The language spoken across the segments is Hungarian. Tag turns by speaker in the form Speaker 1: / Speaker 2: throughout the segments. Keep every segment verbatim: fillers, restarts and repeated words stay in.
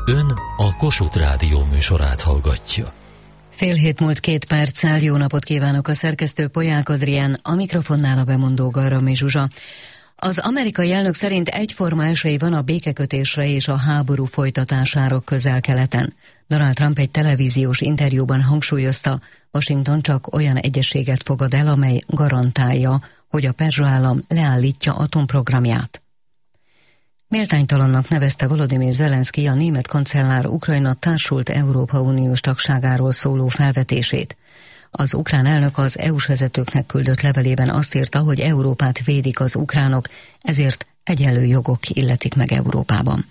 Speaker 1: Ön a Kossuth Rádió műsorát hallgatja.
Speaker 2: Fél hét múlt két perccel, jó napot kívánok, a szerkesztő Polyák Adrián, a mikrofonnál a bemondó Garrami Zsuzsa. Az amerikai elnök szerint egyforma esély van a békekötésre és a háború folytatására Közel-Keleten. Donald Trump egy televíziós interjúban hangsúlyozta, Washington csak olyan egyezséget fogad el, amely garantálja, hogy a perzsa állam leállítja atomprogramját. Méltánytalannak nevezte Volodymyr Zelenszky a német kancellár Ukrajna társult Európa Uniós tagságáról szóló felvetését. Az ukrán elnök az é u-s vezetőknek küldött levelében azt írta, hogy Európát védik az ukránok, ezért egyenlő jogok illetik meg Európában.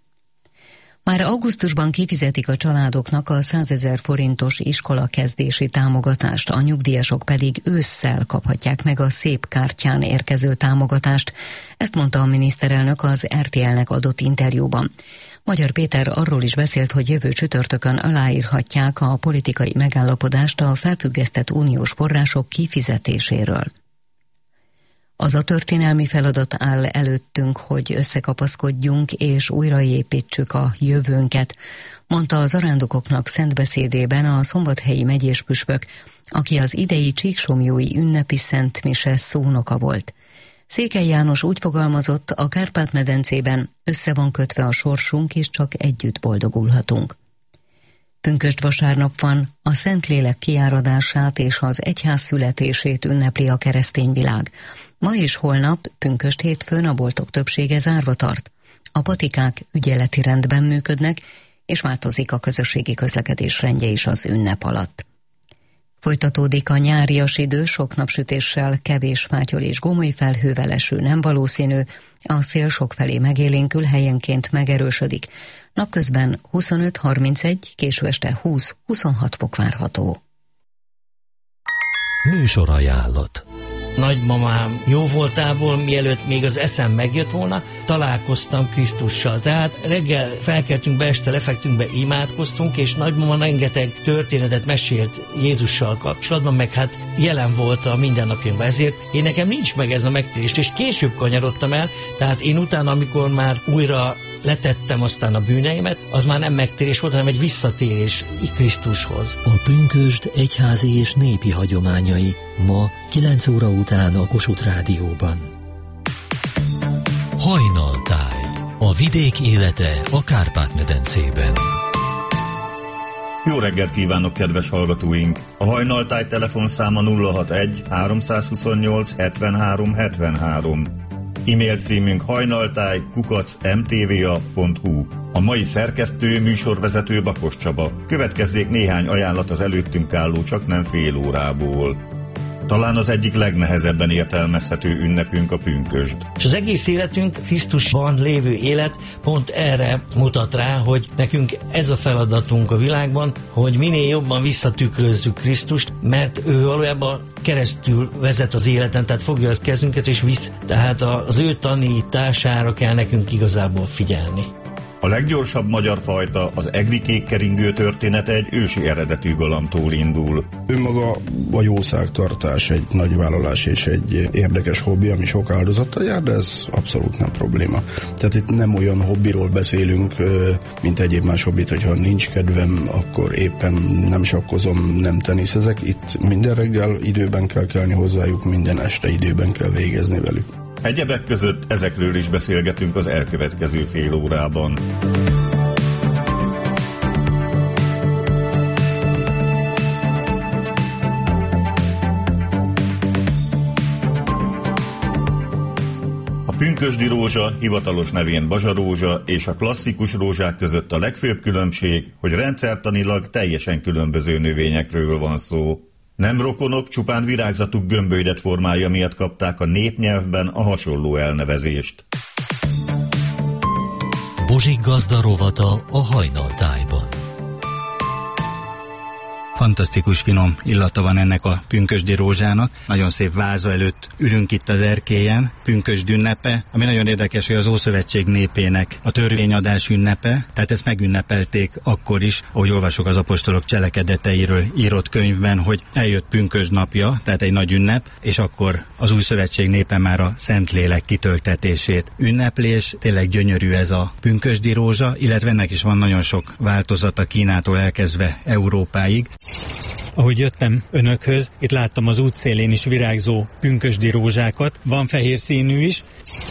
Speaker 2: Már augusztusban kifizetik a családoknak a százezer forintos iskolakezdési támogatást, a nyugdíjasok pedig ősszel kaphatják meg a szép kártyán érkező támogatást. Ezt mondta a miniszterelnök az er té el-nek adott interjúban. Magyar Péter arról is beszélt, hogy jövő csütörtökön aláírhatják a politikai megállapodást a felfüggesztett uniós források kifizetéséről. Az a történelmi feladat áll előttünk, hogy összekapaszkodjunk és újraépítsük a jövőnket, mondta a zarándokoknak szent beszédében a szombathelyi megyés püspök, aki az idei csíksomlyói ünnepi szent mise szónoka volt. Székely János úgy fogalmazott, a Kárpát-medencében össze van kötve a sorsunk, és csak együtt boldogulhatunk. Pünkösd vasárnap van, a Szentlélek kiáradását és az egyház születését ünnepli a keresztény világ. Ma és holnap, pünkösd hétfőn a boltok többsége zárva tart. A patikák ügyeleti rendben működnek, és változik a közösségi közlekedés rendje is az ünnep alatt. Folytatódik a nyárias idő, sok napsütéssel, kevés fátyol és gomoly felhővel, eső nem valószínű, a szél sokfelé megélénkül, helyenként megerősödik. Napközben huszonöt harmincegy, késő este húsz huszonhat fok várható.
Speaker 1: Műsorajánlat.
Speaker 3: Nagymamám jó voltából, mielőtt még az eszem megjött volna, találkoztam Krisztussal. Tehát reggel felkeltünk be, este lefektünk be, imádkoztunk, és nagymama rengeteg történetet mesélt Jézussal kapcsolatban, meg hát jelen volt a mindennapjainkban. Ezért én nekem nincs meg ez a megtérés, és később kanyarodtam el, tehát én utána, amikor már újra letettem aztán a bűneimet, az már nem megtérés volt, hanem egy visszatérés Krisztushoz.
Speaker 1: A pünkösd egyházi és népi hagyományai ma kilenc óra után a Kossuth Rádióban. Hajnaltáj. A vidék élete a Kárpát-medencében.
Speaker 4: Jó reggelt kívánok, kedves hallgatóink! A Hajnaltáj telefonszáma nulla hatvanegy háromszázhuszonnyolc hetvenhárom hetvenhárom. E-mail címünk hajnaltáj kukac em té vé á pont hu. A mai szerkesztő, műsorvezető Bakos Csaba. Következzék néhány ajánlat az előttünk álló csak nem fél órából. Talán az egyik legnehezebben értelmezhető ünnepünk a pünkösd.
Speaker 3: És az egész életünk, Krisztusban lévő élet pont erre mutat rá, hogy nekünk ez a feladatunk a világban, hogy minél jobban visszatükrözzük Krisztust, mert ő valójában keresztül vezet az életen, tehát fogja az kezünket és visz. Tehát az ő tanítására kell nekünk igazából figyelni.
Speaker 4: A leggyorsabb magyar fajta, az egri kékkeringő története egy ősi eredetű galamtól indul.
Speaker 5: Önmaga a jószágtartás egy nagy vállalás és egy érdekes hobbi, ami sok áldozattal jár, de ez abszolút nem probléma. Tehát itt nem olyan hobbiról beszélünk, mint egyéb más hobbit, hogyha nincs kedvem, akkor éppen nem sakkozom, nem teniszezek. Itt minden reggel időben kell kelni hozzájuk, minden este időben kell végezni velük.
Speaker 4: Egyebek között ezekről is beszélgetünk az elkövetkező fél órában. A pünkösdi rózsa, hivatalos nevén bazsarózsa, és a klasszikus rózsák között a legfőbb különbség, hogy rendszertanilag teljesen különböző növényekről van szó. Nem rokonok, csupán virágzatuk gömbölydett formája miatt kapták a népnyelvben a hasonló elnevezést.
Speaker 1: Bozsik gazda rovata a Hajnaltájban.
Speaker 6: fantasztikus finom illata van ennek a pünkösdi rózsának. Nagyon szép váza előtt ülünk itt az erkélyen, pünkösd ünnepe, ami nagyon érdekes, hogy az Ószövetség népének a törvényadás ünnepe, tehát ezt megünnepelték akkor is, ahogy olvasok az apostolok cselekedeteiről írott könyvben, hogy eljött pünkösd napja, tehát egy nagy ünnep, és akkor az Új Szövetség népe már a Szentlélek kitöltetését ünnepli, és tényleg gyönyörű ez a pünkösdi rózsa, illetve ennek is van nagyon sok változata Kínától elkezdve Európáig. Ahogy jöttem önökhöz, itt láttam az útszélén is virágzó pünkösdi rózsákat, van fehér színű is.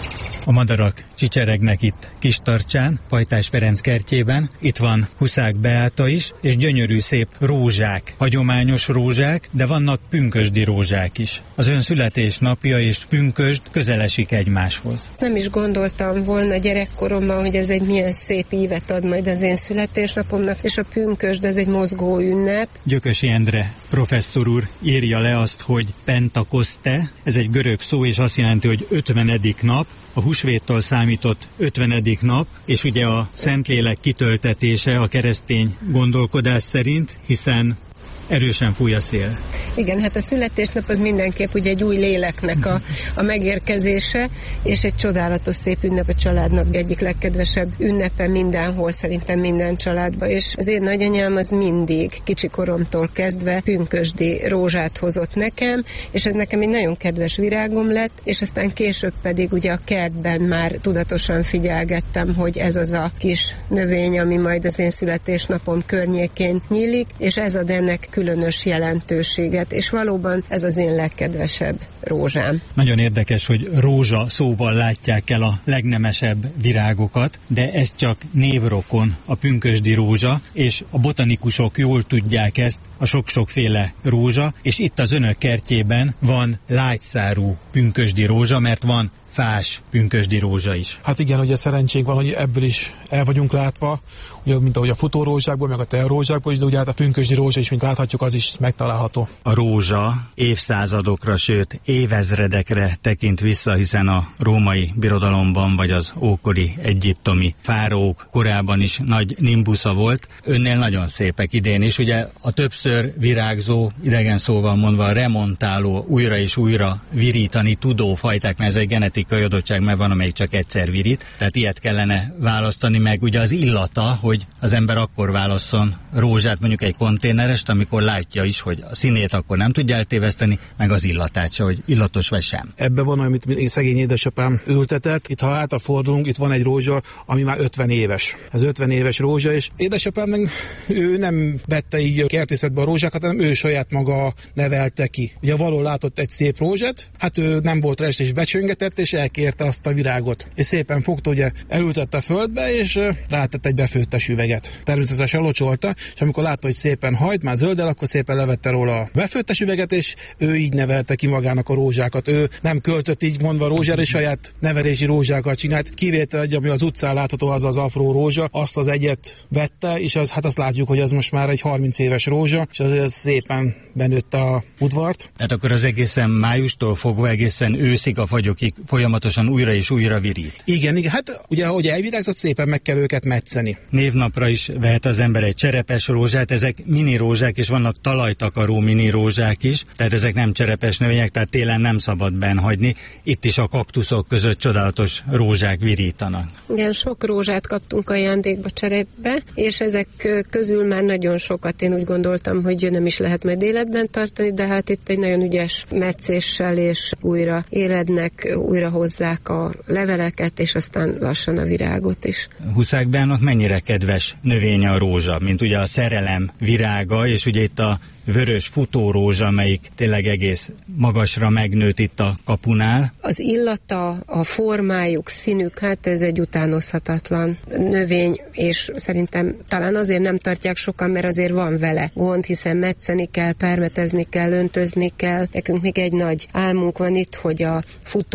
Speaker 6: A madarak csicseregnek itt Kistarcsán, Pajtás Ferenc kertjében. Itt van Huszák Beáta is, és gyönyörű szép rózsák, hagyományos rózsák, de vannak pünkösdi rózsák is. Az ön születésnapja és pünkösd közel esik egymáshoz.
Speaker 7: Nem is gondoltam volna gyerekkoromban, hogy ez egy milyen szép ívet ad majd az én születésnapomnak, és a pünkösd ez egy mozgó ünnep.
Speaker 6: Gyökösi Endre professzor úr írja le azt, hogy Pentakoszte, ez egy görög szó, és azt jelenti, hogy ötvenedik nap, a húsvéttól számított ötvenedik nap, és ugye a Szentlélek kitöltetése a keresztény gondolkodás szerint, hiszen erősen fúj a szél.
Speaker 7: Igen, hát a születésnap az mindenképp ugye egy új léleknek a, a megérkezése, és egy csodálatos szép ünnep, a családnak egyik legkedvesebb ünnepe mindenhol, szerintem minden családban, és az én nagyanyám az mindig kicsikoromtól kezdve pünkösdi rózsát hozott nekem, és ez nekem egy nagyon kedves virágom lett, és aztán később pedig ugye a kertben már tudatosan figyelgettem, hogy ez az a kis növény, ami majd az én születésnapom környékén nyílik, és ez ad ennek különös jelentőséget, és valóban ez az én legkedvesebb rózsám.
Speaker 6: Nagyon érdekes, hogy rózsa szóval látják el a legnemesebb virágokat, de ez csak névrokon a pünkösdi rózsa, és a botanikusok jól tudják ezt, a sok-sokféle rózsa, és itt az önök kertjében van lágyszárú pünkösdi rózsa, mert van fás pünkösdi rózsa is.
Speaker 8: Hát igen, ugye szerencsénk van, hogy ebből is el vagyunk látva, ugye, mint ahogy a futórózsákból, meg a tearózsákból is, de ugye hát a pünkösdi rózsa is, mint láthatjuk, az is megtalálható.
Speaker 6: A rózsa évszázadokra, sőt évezredekre tekint vissza, hiszen a római birodalomban, vagy az ókori egyiptomi fáraók korában is nagy nimbusza volt. Önnél nagyon szépek idén is, ugye a többször virágzó, idegen szóval mondva remontáló, újra és újra virítani tudó fajták, mert ez egy genetikai adottság, mert van, amelyik csak egyszer virít, tehát ilyet kellene választani, meg ugye az illata, hogy az ember akkor válasszon rózsát, mondjuk egy konténerest, amikor látja is, hogy a színét akkor nem tudja eltéveszteni, meg az illatát se, hogy illatos vagy sem.
Speaker 8: Ebben van, amit én szegény édesapám ültetett. Itt, ha hátrafordulunk, itt van egy rózsa, ami már ötven éves. Ez ötven éves rózsa, és édesapám meg ő nem vette így a kertészetbe a rózsákat, hanem ő saját maga nevelte ki. Ugye való látott egy szép rózsát, hát ő nem volt rest és becsöngetett, és elkérte azt a virágot. És szépen fogta, ugye elültette a földbe, és rátett egy befőttes üveget. Természetesen locsolta, és amikor látta, hogy szépen hajt, már zöldel, akkor szépen levette róla a befőttes üveget, és ő így nevelte ki magának a rózsákat. Ő nem költött így mondva rózsára, és saját nevelési rózsákat csinált. Kivétel egy, ami az utcán látható, az az apró rózsa, azt az egyet vette, és az, hát azt látjuk, hogy az most már egy harminc éves rózsa, és azért szépen benőtte a udvart.
Speaker 6: Tehát akkor az egészen májustól fogva egészen őszig a fagyokig folyamatosan újra és újra virít.
Speaker 8: Igen, igen, hát ugye ahogy elvirágzott, szépen meg kell őket metszeni.
Speaker 6: Névnapra is vehet az ember egy cserepes rózsát, ezek mini rózsák, és vannak talajtakaró mini rózsák is, tehát ezek nem cserepes növények, tehát télen nem szabad benn hagyni. Itt is a kaktuszok között csodálatos rózsák virítanak.
Speaker 7: Igen, sok rózsát kaptunk ajándékba cserépbe, és ezek közül már nagyon sokat én úgy gondoltam, hogy nem is lehet majd életben tartani, de hát itt egy nagyon ügyes metszéssel és újra élednek, újra hozzák a leveleket, és aztán lassan a virágot is.
Speaker 6: Huszák Beának mennyire kedves növénye a rózsa, mint ugye a szerelem virága, és ugye itt a vörös futórózsa, amelyik tényleg egész magasra megnőtt itt a kapunál.
Speaker 7: Az illata, a formájuk, színük, hát ez egy utánozhatatlan növény, és szerintem talán azért nem tartják sokan, mert azért van vele gond, hiszen metszeni kell, permetezni kell, öntözni kell. Nekünk még egy nagy álmunk van itt, hogy a futórózsa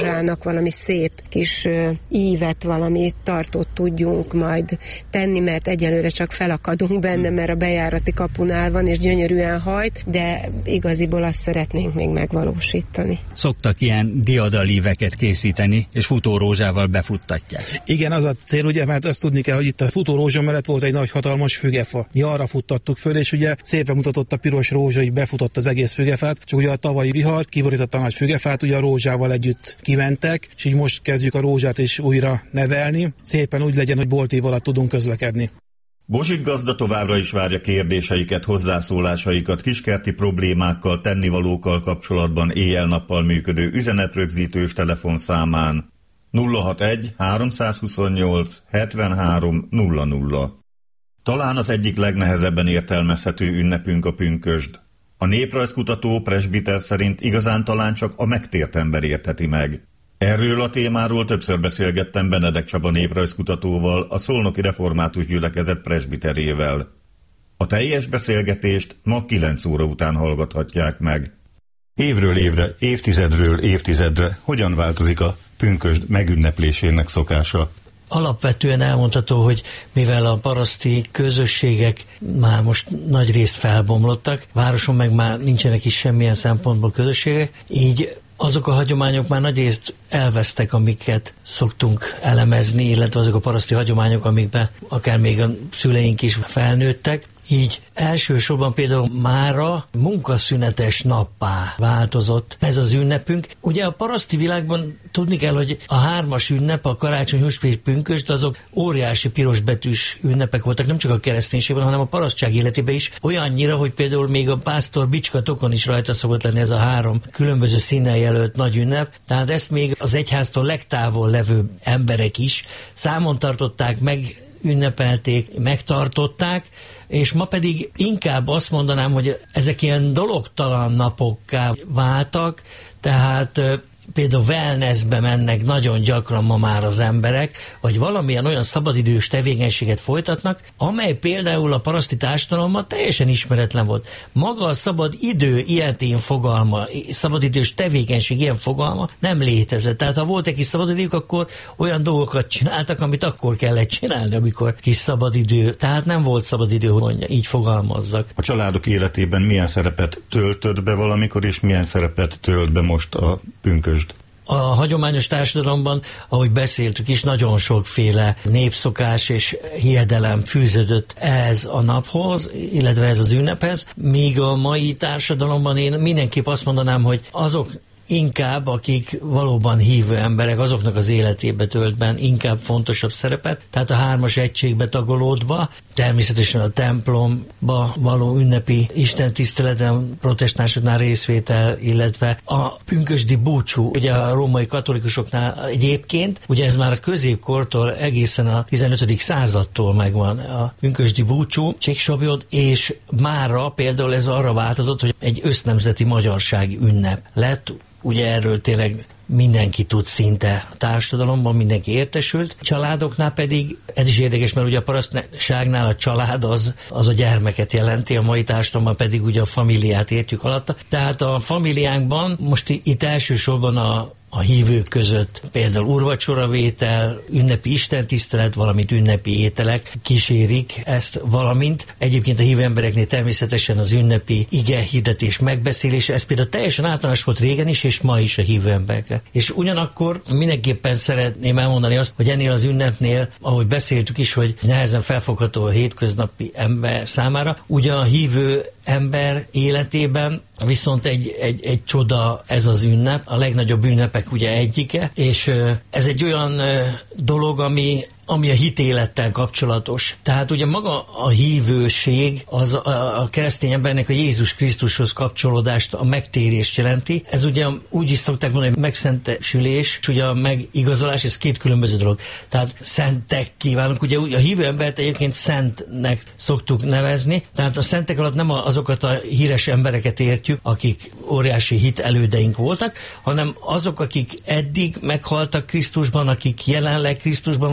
Speaker 7: rózsának valami szép kis ívet, valami tartót tudjunk majd tenni, mert egyelőre csak felakadunk benne, mert a bejárati kapunál van, és gyönyörűen hajt, de igaziból azt szeretnénk még megvalósítani.
Speaker 6: Szoktak ilyen diadalíveket készíteni, és futórózsával befuttatják.
Speaker 8: Igen, az a cél, ugye, mert azt tudni kell, hogy itt a futórózsa mellett volt egy nagy hatalmas fügefa. Mi arra futtattuk föl, és ugye szépen mutatott a piros rózsa, hogy befutott az egész fügefát, csak ugye a tavalyi vihar kiborította a nagy fügefát, ugye a rózsával együtt kimentek, és így most kezdjük a rózsát is újra nevelni. Szépen úgy legyen, hogy boltív alatt tudunk közlekedni.
Speaker 4: Bozsik gazda továbbra is várja kérdéseiket, hozzászólásaikat kiskerti problémákkal, tennivalókkal kapcsolatban éjjel-nappal működő üzenetrögzítős telefonszámán nulla hatvanegy háromszázhuszonnyolc hetvenhárom nulla nulla. Talán az egyik legnehezebben értelmezhető ünnepünk a pünkösd. A néprajzkutató presbiter szerint igazán talán csak a megtért ember értheti meg. Erről a témáról többször beszélgettem Benedek Csaba néprajzkutatóval, a Szolnoki Református Gyülekezet presbiterével. A teljes beszélgetést ma kilenc óra után hallgathatják meg. Évről évre, évtizedről évtizedre hogyan változik a pünkösd megünneplésének szokása?
Speaker 3: Alapvetően elmondható, hogy mivel a paraszti közösségek már most nagy részt felbomlottak, városon meg már nincsenek is semmilyen szempontból közösségek, így azok a hagyományok már nagyrészt elvesztek, amiket szoktunk elemezni, illetve azok a paraszti hagyományok, amikben akár még a szüleink is felnőttek. Így elsősorban például mára munkaszünetes nappá változott ez az ünnepünk. Ugye a paraszti világban tudni kell, hogy a hármas ünnep, a karácsony, húsvét, pünkösd, azok óriási pirosbetűs ünnepek voltak, nem csak a kereszténységben, hanem a parasztság életében is. Olyannyira, hogy például még a pásztor bicskatokon is rajta szokott lenni ez a három különböző színnel jelölt nagy ünnep. Tehát ezt még az egyháztól legtávol levő emberek is számon tartották, meg ünnepelték, megtartották, és ma pedig inkább azt mondanám, hogy ezek ilyen dologtalan napokká váltak, tehát például wellnessbe mennek nagyon gyakran ma már az emberek, vagy valamilyen olyan szabadidős tevékenységet folytatnak, amely például a paraszti társadalomban teljesen ismeretlen volt. Maga a szabad idő ilyen fogalma, szabadidős tevékenység ilyen fogalma nem létezett. Tehát ha volt egy kis szabadidők, akkor olyan dolgokat csináltak, amit akkor kellett csinálni, amikor kis szabadidő. Tehát nem volt szabadidő, hogy mondja, így fogalmazzak.
Speaker 4: A családok életében milyen szerepet töltött be valamikor, és milyen szerepet tölt be most a pünkösd?
Speaker 3: A hagyományos társadalomban, ahogy beszéltük is, nagyon sokféle népszokás és hiedelem fűződött ez a naphoz, illetve ez az ünnephez, míg a mai társadalomban én mindenképp azt mondanám, hogy azok inkább, akik valóban hívő emberek, azoknak az életébe töltben inkább fontosabb szerepet, tehát a hármas egységbe tagolódva, természetesen a templomba való ünnepi istentiszteleten, protestánsoknál részvétel, illetve a pünkösdi búcsú, ugye a római katolikusoknál egyébként, ugye ez már a középkortól egészen a tizenötödik századtól megvan a pünkösdi búcsú, csíksabjod, és mára például ez arra változott, hogy egy össznemzeti magyarsági ünnep lett. Ugye erről tényleg mindenki tud szinte a társadalomban, mindenki értesült. Családoknál pedig, ez is érdekes, mert ugye a parasztságnál a család az, az a gyermeket jelenti, a mai társadalomban pedig ugye a familiát értjük alatta. Tehát a familiánkban most itt elsősorban a a hívők között például úrvacsoravétel, ünnepi istentisztelet, valamint ünnepi ételek kísérik ezt, valamint egyébként a hívő embereknél természetesen az ünnepi ige hirdetés megbeszélése, ez például teljesen általános volt régen is, és ma is a hívő emberekre. És ugyanakkor mindenképpen szeretném elmondani azt, hogy ennél az ünnepnél, ahogy beszéltük is, hogy nehezen felfogható a hétköznapi ember számára, ugye a hívő ember életében viszont egy, egy, egy csoda ez az ünnep, a legnagyobb ünnepek ugye egyike, és ez egy olyan dolog, ami ami a hitélettel kapcsolatos. Tehát ugye maga a hívőség az a, a keresztény embernek a Jézus Krisztushoz kapcsolódást, a megtérést jelenti. Ez ugye úgy is szokták mondani, hogy megszentesülés, és ugye a megigazolás, ez két különböző dolog. Tehát szentek kívánunk, ugye a hívő embert egyébként szentnek szoktuk nevezni, tehát a szentek alatt nem azokat a híres embereket értjük, akik óriási hit elődeink voltak, hanem azok, akik eddig meghaltak Krisztusban, akik jelenleg Krisztusban vannak, és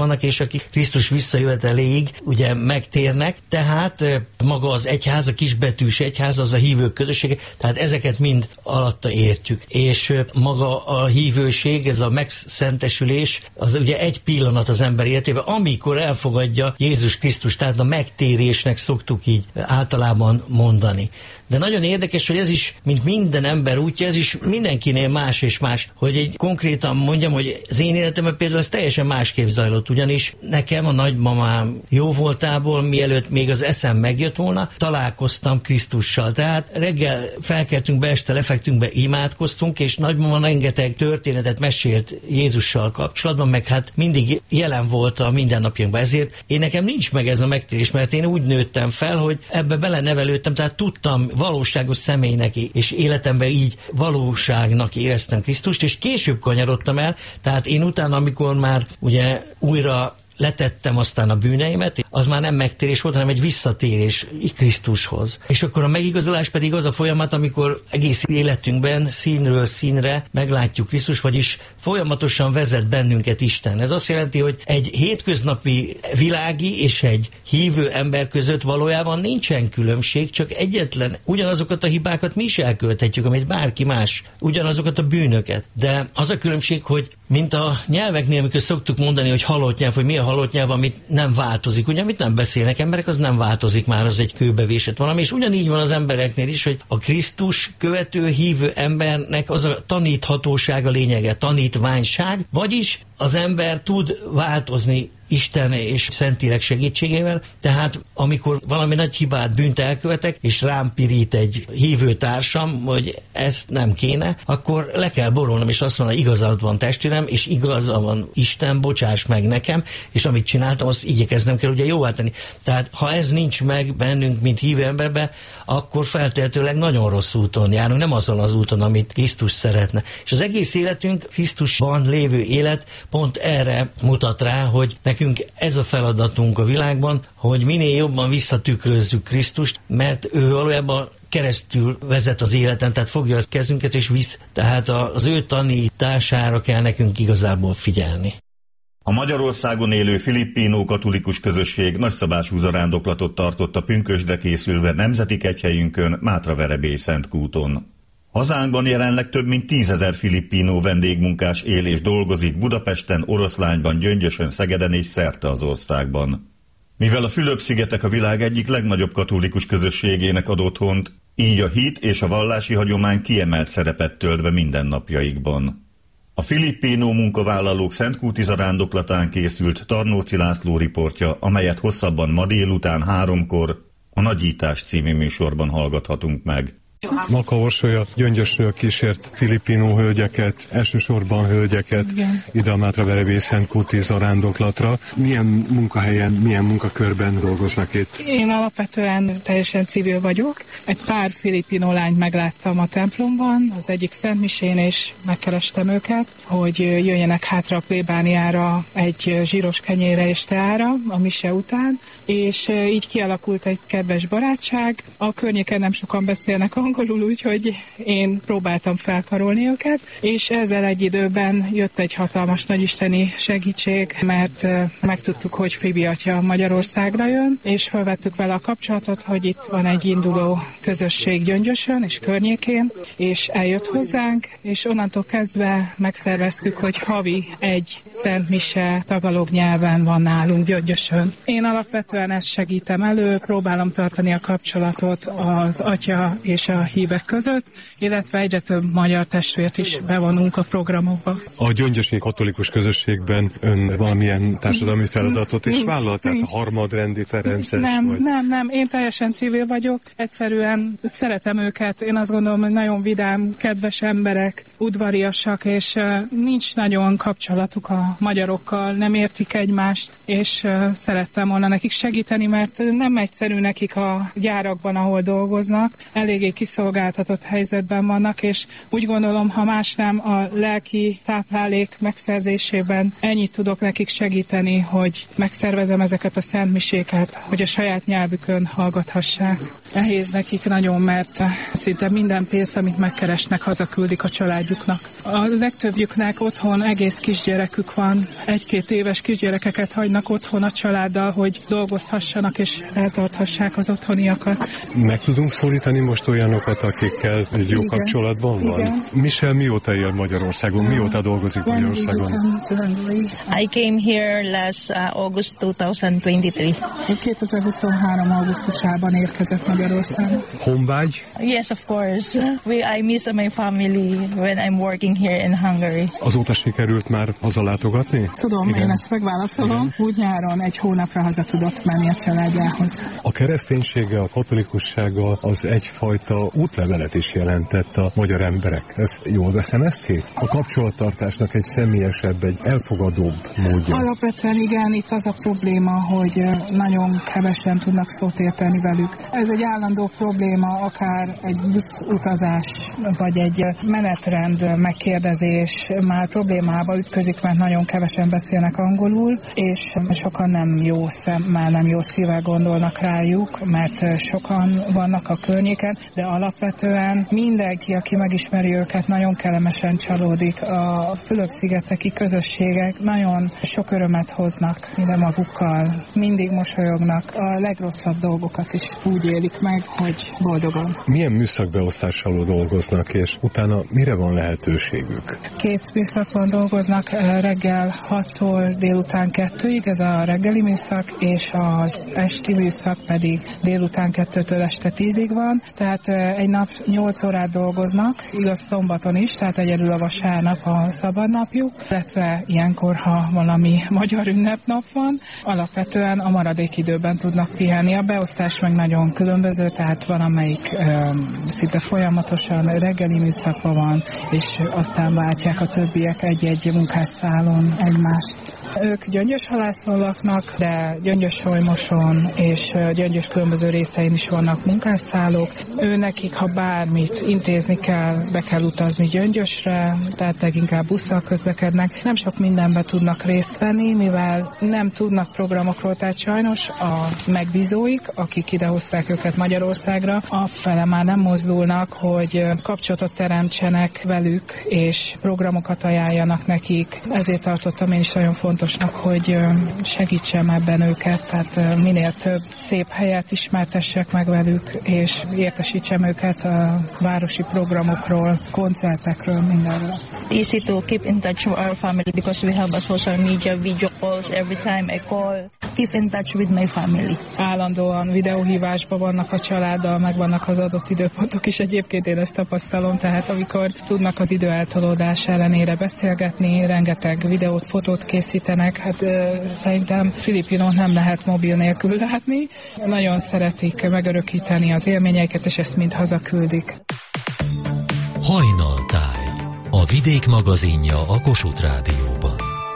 Speaker 3: akik Krisztus visszajöveteléig ugye megtérnek, tehát maga az egyház, a kisbetűs egyház, az a hívők közössége, tehát ezeket mind alatta értjük. És maga a hívőség, ez a megszentesülés, az ugye egy pillanat az ember életében, amikor elfogadja Jézus Krisztus, tehát a megtérésnek szoktuk így általában mondani. De nagyon érdekes, hogy ez is, mint minden ember útja, ez is mindenkinél más és más. Hogy egy konkrétan mondjam, hogy az én életemben például ez teljesen másképp zajlott, ugyanis nekem a nagymamám jó voltából, mielőtt még az eszem megjött volna, találkoztam Krisztussal. Tehát reggel felkeltünk be, este lefektünk be, imádkoztunk, és nagymama rengeteg történetet mesélt Jézussal kapcsolatban, meg hát mindig jelen volt a mindennapjainkban. Ezért én nekem nincs meg ez a megtérés, mert én úgy nőttem fel, hogy ebbe belenevelődtem, tehát tudtam, valóságos személynek és életemben így valóságnak éreztem Krisztust, és később kanyarodtam el, tehát én utána, amikor már ugye újra letettem aztán a bűneimet, az már nem megtérés volt, hanem egy visszatérés Krisztushoz. És akkor a megigazolás pedig az a folyamat, amikor egész életünkben színről színre meglátjuk Krisztus, vagyis folyamatosan vezet bennünket Isten. Ez azt jelenti, hogy egy hétköznapi világi és egy hívő ember között valójában nincsen különbség, csak egyetlen ugyanazokat a hibákat mi is elkövethetjük, amit bárki más, ugyanazokat a bűnöket. De az a különbség, hogy mint a nyelveknél, amikor szoktuk mondani, hogy halott nyelv, hogy mi a halott nyelv, amit nem változik, ugye, amit nem beszélnek emberek, az nem változik már, az egy kőbe vésett valami, és ugyanígy van az embereknél is, hogy a Krisztus követő, hívő embernek az a taníthatósága lényege, tanítványság, vagyis az ember tud változni Isten és Szentlélek segítségével, tehát amikor valami nagy hibát, bűnt elkövetek, és rám pirít egy hívő társam, hogy ezt nem kéne, akkor le kell borulnom, és azt mondom, hogy igazad van testvérem, és igaza van Isten, bocsáss meg nekem, és amit csináltam, azt igyekeznem kell ugye jóvá tenni. Tehát ha ez nincs meg bennünk, mint hívő emberbe, akkor feltétlenül nagyon rossz úton járunk, nem azon az úton, amit Krisztus szeretne. És az egész életünk, Krisztusban lévő élet pont erre mutat rá, hogy nekünk ez a feladatunk a világban, hogy minél jobban visszatükrözzük Krisztust, mert ő valójában keresztül vezet az életen, tehát fogja a kezünket és visz. Tehát az ő tanítására kell nekünk igazából figyelni.
Speaker 4: A Magyarországon élő filippínó katolikus közösség nagyszabású zarándoklatot tartott a pünkösdre készülve nemzeti kegyhelyünkön, Mátraverebély-Szentkúton. Hazánkban jelenleg több mint tízezer filippínó vendégmunkás él és dolgozik Budapesten, Oroszlányban, Gyöngyösön, Szegeden és szerte az országban. Mivel a Fülöp-szigetek a világ egyik legnagyobb katolikus közösségének ad otthont, így a hit és a vallási hagyomány kiemelt szerepet tölt be mindennapjaikban. A filippínó munkavállalók szentkúti zarándoklatán készült Tarnóci László riportja, amelyet hosszabban ma délután háromkor a Nagyítás című műsorban hallgathatunk meg.
Speaker 9: Maka Orsolya Gyöngyösről kísért filippinó hölgyeket, elsősorban hölgyeket igen. ide a Mátraverebély-Szentkúti zarándoklatra. Milyen munkahelyen, milyen munkakörben dolgoznak itt?
Speaker 10: Én alapvetően teljesen civil vagyok. Egy pár filippinó lányt megláttam a templomban, az egyik szentmisén, és megkerestem őket, hogy jöjjenek hátra a plébániára egy zsíros kenyérre és teára a mise után, és így kialakult egy kedves barátság. A környéken nem sokan beszélnek angolul, úgyhogy én próbáltam felkarolni őket, és ezzel egy időben jött egy hatalmas nagyisteni segítség, mert megtudtuk, hogy Fibi atya Magyarországra jön, és felvettük vele a kapcsolatot, hogy itt van egy induló közösség Gyöngyösön és környékén, és eljött hozzánk, és onnantól kezdve megszerveztük, hogy havi egy szent mise tagalog nyelven van nálunk Gyöngyösön. Én alapvetően ezt segítem elő, próbálom tartani a kapcsolatot az atya és a hívek között, illetve egyre több magyar testvért is bevonunk a programokba.
Speaker 9: A gyöngyösi katolikus közösségben ön valamilyen társadalmi feladatot is vállalt? Tehát harmadrendi ferences?
Speaker 10: Nem,
Speaker 9: vagy?
Speaker 10: nem, nem, én teljesen civil vagyok, egyszerűen szeretem őket, én azt gondolom, hogy nagyon vidám, kedves emberek, udvariasak, és uh, nincs nagyon kapcsolatuk a magyarokkal, nem értik egymást, és uh, szerettem volna nekik segíteni, mert nem egyszerű nekik a gyárakban, ahol dolgoznak, eléggé kiszolgáltatott helyzetben vannak, és úgy gondolom, ha más nem, a lelki táplálék megszerzésében ennyit tudok nekik segíteni, hogy megszervezem ezeket a szentmiséket, hogy a saját nyelvükön hallgathassák. Nehéz nekik nagyon, mert szinte minden pénzt, amit megkeresnek, hazaküldik a családjuknak. A legtöbbjüknek otthon egész kisgyerekük van, egy-két éves kisgyerekeket hagynak otthon a családdal, hogy dolgozhassanak és eltarthassák az otthoniakat.
Speaker 9: Meg tudunk szólítani most olyanokat, akikkel egy jó igen, kapcsolatban van? Igen. Michelle mióta él Magyarországon? Mióta dolgozik Magyarországon?
Speaker 11: I came here last uh, August twenty twenty-three.
Speaker 10: kétezer-huszonhárom augusztusában érkezett Magyarországon.
Speaker 9: Honvágy?
Speaker 11: Yes, of course. We, I miss my family when I'm working here in Hungary.
Speaker 9: Azóta sikerült már hazalátogatni?
Speaker 10: Tudom, igen. Én ezt megválaszolom. Igen. Úgy nyáron egy hónapra haza tudott menni a családjához.
Speaker 9: A kereszténysége, a katolikussága az egyfajta útlevelet is jelentett a magyar emberek. Ez jól veszem ezt ki? A kapcsolattartásnak egy személyesebb, egy elfogadóbb módja.
Speaker 10: Alapvetően igen, itt az a probléma, hogy nagyon kevesen tudnak szót érteni velük. Ez egy állandó probléma, akár egy buszutazás, vagy egy menetrend megkérdezés már problémába ütközik, mert nagyon kevesen beszélnek angolul, és sokan nem jó szemmel, nem jó szívvel gondolnak rájuk, mert sokan vannak a környéken, de alapvetően mindenki, aki megismeri őket, nagyon kellemesen csalódik. A Fülöp-szigeteki közösségek nagyon sok örömet hoznak minden magukkal, mindig mosolyognak, a legrosszabb dolgokat is úgy élik meg, hogy boldogan.
Speaker 9: Milyen műszakbeosztással dolgoznak, és utána mire van lehetőségük?
Speaker 10: Két műszakban dolgoznak, reggel hattól délután kettőig, ez a reggeli műszak, és az esti műszak pedig délután kettőtől este tízig van, tehát egy nap nyolc órát dolgoznak, igaz szombaton is, tehát egyedül a vasárnap a szabad napjuk, illetve ilyenkor, ha valami magyar ünnepnap van, alapvetően a maradék időben tudnak pihenni. A beosztás meg nagyon különböző, tehát van, amelyik ö, szinte folyamatosan reggeli műszakban van, és aztán váltják a többiek egy-egy munkásszálon egymást. Ők Gyöngyöshalászon laknak, de Gyöngyös-Solymoson és Gyöngyös különböző részein is vannak munkásszállók. Ő nekik, ha bármit intézni kell, be kell utazni Gyöngyösre, tehát leginkább busszal közlekednek. Nem sok mindenben tudnak részt venni, mivel nem tudnak programokról, tehát sajnos a megbízóik, akik idehozták őket Magyarországra, afele már nem mozdulnak, hogy kapcsolatot teremtsenek velük, és programokat ajánljanak nekik. Ezért tartottam én is nagyon fontosnak, hogy segítsem ebben őket, tehát minél több szép helyet ismertessek meg velük, és értesítsem őket a városi programokról, koncertekről, mindenről.
Speaker 11: Easy to keep in touch with our family because we have a social media video calls every time I call. Keep in touch with my family.
Speaker 10: Állandóan videóhívásban vannak a családdal, meg vannak az adott időpontok is. Egyébként én ezt tapasztalom, tehát amikor tudnak az idő eltolódás ellenére beszélgetni, rengeteg videót, fotót készítenek, hát ö, szerintem Filipinót nem lehet mobil nélkül látni. Nagyon szeretik megörökíteni az élményeiket, és ezt mind hazaküldik.
Speaker 1: Hajnaltáj, a Vidék magazinja a Kossuth Rádióban.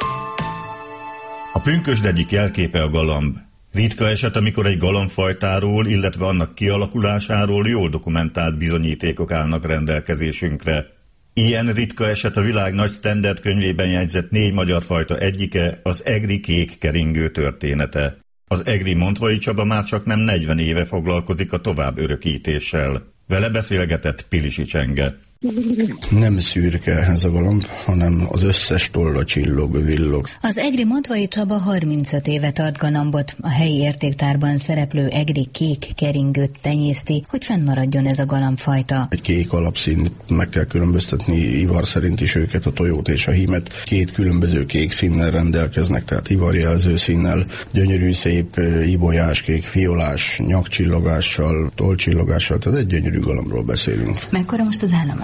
Speaker 4: A pünkösd egyik jelképe a galamb. Ritka eset, amikor egy galambfajtáról, illetve annak kialakulásáról jól dokumentált bizonyítékok állnak rendelkezésünkre. Ilyen ritka eset a világ nagy standard könyvében jegyzett négy magyar fajta egyike, az egri kék keringő története. Az egri Montvai Csaba már csak nem negyven éve foglalkozik a tovább örökítéssel. Vele beszélgetett Pilisi Csenge.
Speaker 5: Nem szürke ez a galamb, hanem az összes tolla csillog, villog.
Speaker 2: Az egri Montvai Csaba harmincöt éve tart galambot, a helyi értéktárban szereplő egri kék keringőt tenyészti, hogy fennmaradjon ez a galambfajta.
Speaker 5: Egy kék alapszín, meg kell különböztetni ivar szerint is őket, a tojót és a hímet. Két különböző kék színnel rendelkeznek, tehát ivarjelző színnel, gyönyörű szép ibolyáskék, fiolás, nyakcsillogással, tollcsillogással, tehát egy gyönyörű galambról beszélünk.
Speaker 2: Mekkora most az állomány?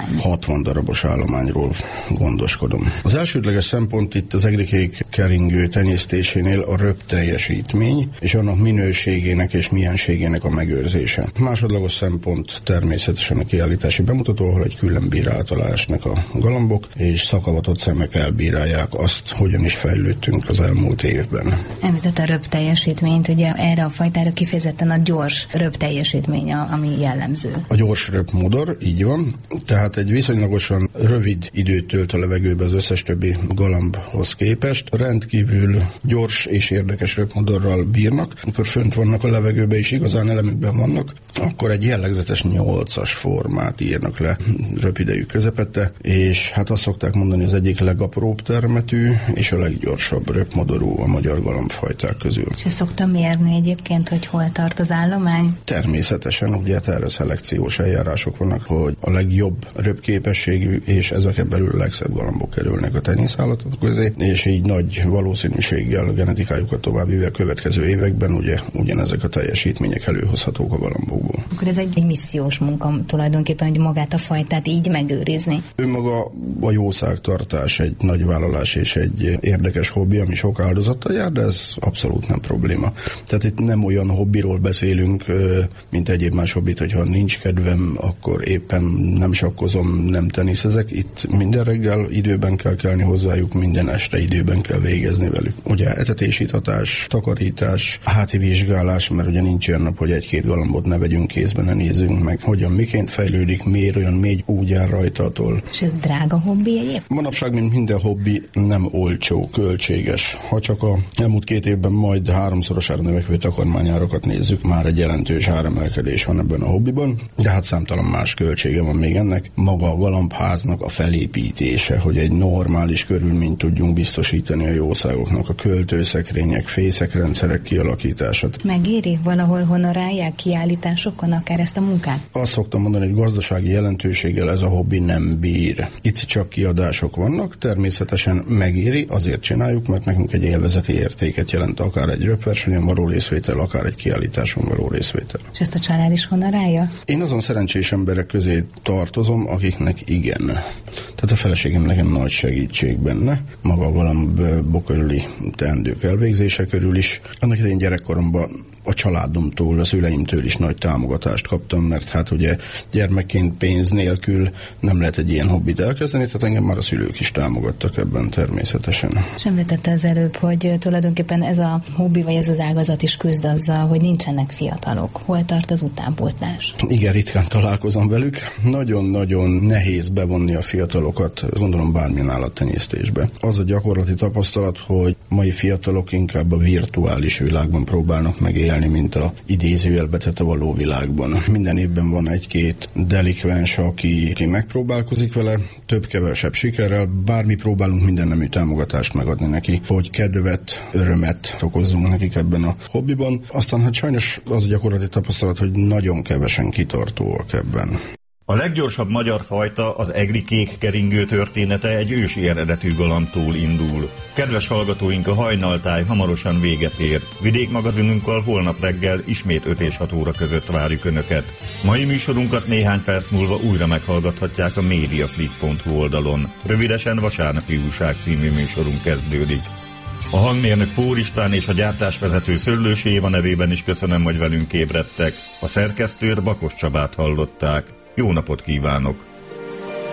Speaker 11: állományban?
Speaker 5: hatvan darabos állományról gondoskodom. Az elsődleges szempont itt az egrikék keringő tenyésztésénél a röp teljesítmény és annak minőségének és mienségének a megőrzése. Másodlagos szempont természetesen a kiállítási bemutató, ahol egy külön bírálat alá esnek a galambok, és szakavatott szemek elbírálják azt, hogyan is fejlődtünk az elmúlt évben.
Speaker 11: Említett a röp teljesítményt, ugye erre a fajtára kifejezetten a gyors röp teljesítmény, ami jellemző.
Speaker 5: A gyors röpmodor, így van, tehát egy viszonylagosan rövid időt tölt a levegőbe az összes többi galambhoz képest. Rendkívül gyors és érdekes röpmodorral bírnak. Amikor fönt vannak a levegőbe és igazán elemükben vannak, akkor egy jellegzetes nyolcas formát írnak le röpidejük közepette, és hát azt szokták mondani, az egyik legapróbb termetű és a leggyorsabb röpmodorú a magyar galambfajták közül.
Speaker 11: És ezt szoktam mérni egyébként, hogy hol tart az állomány?
Speaker 5: Természetesen, ugye erre szelekciós eljárások vannak, hogy a legjobb röpképességű és ezeken belül a legszebb galambok kerülnek a tenyészállatok közé, és így nagy valószínűséggel a genetikájukat továbbvive a következő években ugye ugyanezek a teljesítmények előhozhatók a galambokból.
Speaker 11: Akkor ez egy, egy missziós munka tulajdonképpen, hogy magát a fajtát így megőrizni.
Speaker 5: Önmaga a jószágtartás egy nagy vállalás és egy érdekes hobbi, ami sok áldozattal jár, de ez abszolút nem probléma. Tehát itt nem olyan hobbiról beszélünk, mint egyéb más hobbit, hogyha nincs kedvem, akkor éppen nem sakkozom, nem teniszezek. Itt minden reggel időben kell kelni hozzájuk, minden este időben kell végezni velük. Ugye etetés, itatás, takarítás, háti vizsgálás, mert ugye nincs olyan nap, hogy egy-két galambot ne vegyünk kézben, ne nézzünk meg, hogyan miként fejlődik, miért olyan mély úgy jár rajtatól.
Speaker 11: És ez drága hobbi egyéb?
Speaker 5: Manapság, mint minden hobbi, nem olcsó, költséges. Ha csak a elmúlt két évben majd háromszorosára növekvő takarmányárakat nézzük, már egy jelentős áremelkedés van ebben a hobbiban, de hát számtalan más költsége van még ennek. Maga a galambháznak a felépítése, hogy egy normális körülményt tudjunk biztosítani a jószágoknak, a költőszekrények, fészek-rendszerek kialakítását.
Speaker 11: Megéri valahol honorálják kiállításokon akár ezt a munkát?
Speaker 5: Azt szoktam mondani, hogy gazdasági jelentőséggel ez a hobbi nem bír. Itt csak kiadások vannak, természetesen megéri, azért csináljuk, mert nekünk egy élvezeti értéket jelent akár egy röpversenyen való részvétel, akár egy kiállításon való részvétel.
Speaker 11: És ezt a család is honorálja?
Speaker 5: Én azon szerencsés emberek közé tartozom, akiknek igen. Tehát a feleségem nekem nagy segítség benne, maga a galambok körüli teendők elvégzése körül is. Annak idején gyerekkoromban a családomtól, a szüleimtől is nagy támogatást kaptam, mert hát ugye gyermekként pénz nélkül nem lehet egy ilyen hobbit elkezdeni, tehát engem már a szülők is támogattak ebben természetesen.
Speaker 11: És említette az előbb, hogy tulajdonképpen ez a hobbi, vagy ez az ágazat is küzd azzal, hogy nincsenek fiatalok. Hol tart az utánpótlás?
Speaker 5: Igen, ritkán találkozom velük. Nagyon-nagyon nehéz bevonni a fiatalokat, gondolom bármilyen állattenyésztésbe. Az a gyakorlati tapasztalat, hogy mai fiatalok inkább a virtuális világban próbálnak megélni, mint a idézőjelbe tett a való világban. Minden évben van egy-két delikvens, aki, aki megpróbálkozik vele, több-kevesebb sikerrel, bármi próbálunk minden nemű támogatást megadni neki, hogy kedvet, örömet okozzunk nekik ebben a hobbiban. Aztán hát sajnos az a gyakorlati tapasztalat, hogy nagyon kevesen kitartóak ebben.
Speaker 4: A leggyorsabb magyar fajta, az egri kék keringő története egy ősi eredetű galambtól indul. Kedves hallgatóink, a hajnaltáj hamarosan véget ér. Vidékmagazinunkkal holnap reggel ismét öt és hat óra között várjuk Önöket. Mai műsorunkat néhány perc múlva újra meghallgathatják a mediaclick pont hu oldalon. Rövidesen Vasárnapi Újság című műsorunk kezdődik. A hangmérnök Pór István és a gyártásvezető Szöllősi Éva nevében is köszönöm, hogy velünk ébredtek. A szerkesztőt Bakos Csabát hallották. Jó napot kívánok!